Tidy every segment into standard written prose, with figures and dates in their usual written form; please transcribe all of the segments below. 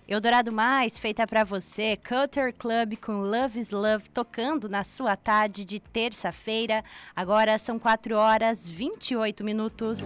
Eldorado Mais, feita pra você, Culture Club com Love is Love, tocando na sua tarde de terça-feira. Agora são 4h28.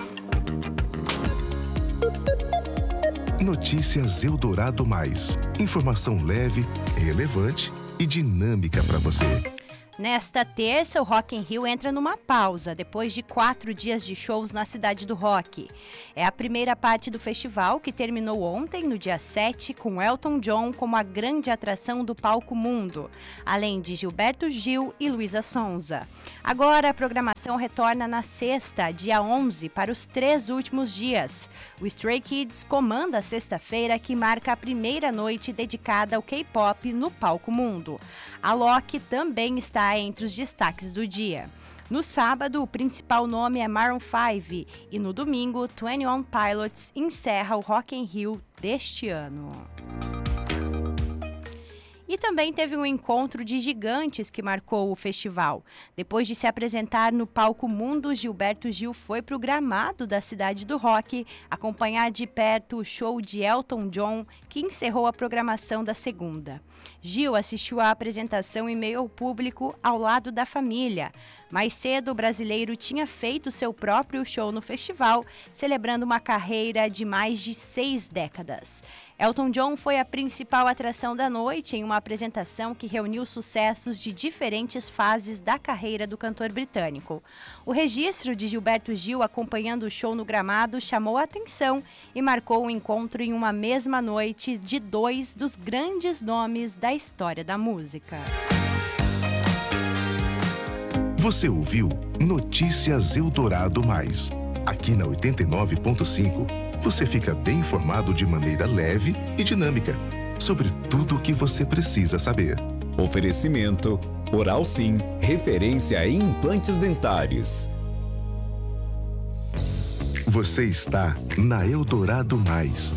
Notícias Eldorado Mais. Informação leve, relevante e dinâmica para você. Nesta terça, o Rock in Rio entra numa pausa, depois de 4 dias de shows na Cidade do Rock. É a primeira parte do festival, que terminou ontem, no dia 7, com Elton John como a grande atração do palco mundo, além de Gilberto Gil e Luísa Sonza. Agora, a programação retorna na sexta, dia 11, para os 3 últimos dias. O Stray Kids comanda a sexta-feira, que marca a primeira noite dedicada ao K-pop no palco mundo. A Loki também está entre os destaques do dia. No sábado, o principal nome é Maroon 5 e no domingo, 21 Pilots encerra o Rock in Rio deste ano. E também teve um encontro de gigantes que marcou o festival. Depois de se apresentar no palco mundo, Gilberto Gil foi para o gramado da Cidade do Rock acompanhar de perto o show de Elton John, que encerrou a programação da segunda. Gil assistiu à apresentação em meio ao público ao lado da família. Mais cedo, o brasileiro tinha feito seu próprio show no festival, celebrando uma carreira de mais de 6 décadas. Elton John foi a principal atração da noite em uma apresentação que reuniu sucessos de diferentes fases da carreira do cantor britânico. O registro de Gilberto Gil acompanhando o show no gramado chamou a atenção e marcou um encontro em uma mesma noite de 2 dos grandes nomes da história da música. Você ouviu Notícias Eldorado Mais. Aqui na 89.5, você fica bem informado de maneira leve e dinâmica sobre tudo o que você precisa saber. Oferecimento Oral Sim, referência em implantes dentários. Você está na Eldorado Mais.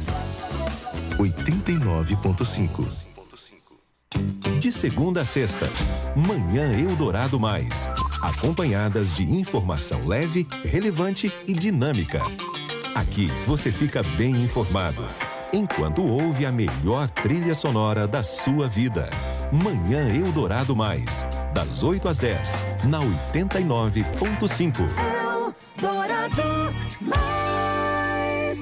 89.5. De segunda a sexta, Manhã Eldorado Mais. Acompanhadas de informação leve, relevante e dinâmica. Aqui você fica bem informado, enquanto ouve a melhor trilha sonora da sua vida. Manhã Eldorado Mais, das 8 às 10, na 89.5. Eldorado Mais.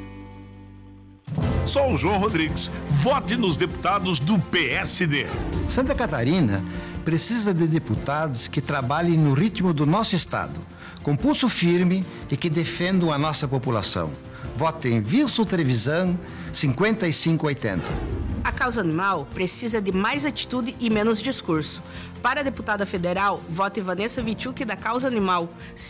Sou o João Rodrigues. Vote nos deputados do PSD. Santa Catarina precisa de deputados que trabalhem no ritmo do nosso estado, com pulso firme e que defendam a nossa população. Vote em Wilson Trevisan, 5580. A causa animal precisa de mais atitude e menos discurso. Para a deputada federal, vote Vanessa Vichuk da Causa Animal,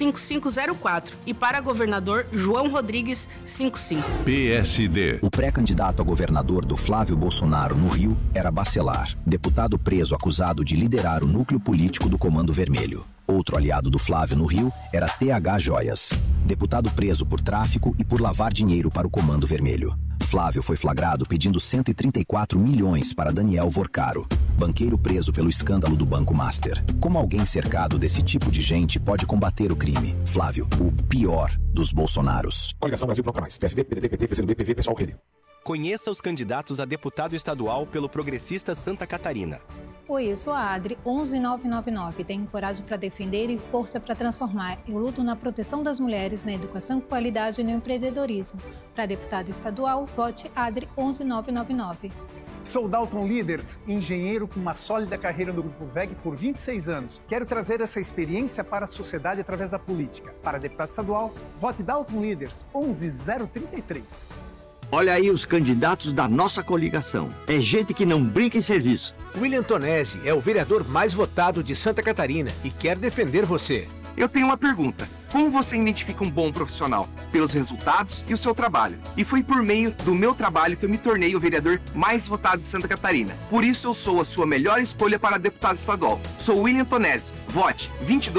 5504. E para governador, João Rodrigues, 55. PSD. O pré-candidato a governador do Flávio Bolsonaro no Rio era Bacelar, deputado preso acusado de liderar o núcleo político do Comando Vermelho. Outro aliado do Flávio no Rio era TH Joias, deputado preso por tráfico e por lavar dinheiro para o Comando Vermelho. Flávio foi flagrado pedindo 134 milhões para Daniel Vorcaro, banqueiro preso pelo escândalo do Banco Master. Como alguém cercado desse tipo de gente pode combater o crime? Flávio, o pior dos Bolsonaros. Coligação Brasil Bloco Mais. PSD, PDT, PT, PCdoB, PV, Pessoal, Rede. Conheça os candidatos a deputado estadual pelo Progressista Santa Catarina. Oi, eu sou a Adri, 11999. Tenho coragem para defender e força para transformar. Eu luto na proteção das mulheres, na educação, qualidade e no empreendedorismo. Para deputada estadual, vote Adri, 11999. Sou Dalton Leaders, engenheiro com uma sólida carreira no Grupo VEG por 26 anos. Quero trazer essa experiência para a sociedade através da política. Para deputado estadual, vote Dalton Leaders, 11033. Olha aí os candidatos da nossa coligação. É gente que não brinca em serviço. William Tonesi é o vereador mais votado de Santa Catarina e quer defender você. Eu tenho uma pergunta. Como você identifica um bom profissional? Pelos resultados e o seu trabalho. E foi por meio do meu trabalho que eu me tornei o vereador mais votado de Santa Catarina. Por isso eu sou a sua melhor escolha para deputado estadual. Sou William Tonesi. Vote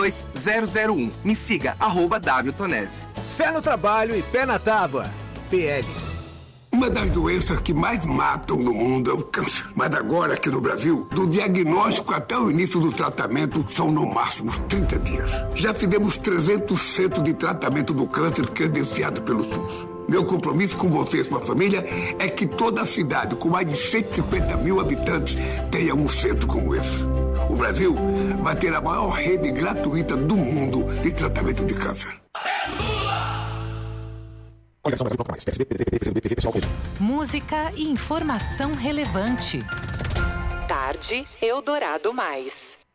22001. Me siga, @WTonesi. Fé no trabalho e pé na tábua. PL. Uma das doenças que mais matam no mundo é o câncer. Mas agora, aqui no Brasil, do diagnóstico até o início do tratamento, são no máximo 30 dias. Já fizemos 300 centros de tratamento do câncer credenciado pelo SUS. Meu compromisso com vocês, com a família, é que toda a cidade, com mais de 150 mil habitantes, tenha um centro como esse. O Brasil vai ter a maior rede gratuita do mundo de tratamento de câncer. Música e informação relevante. Tarde Eldorado Mais.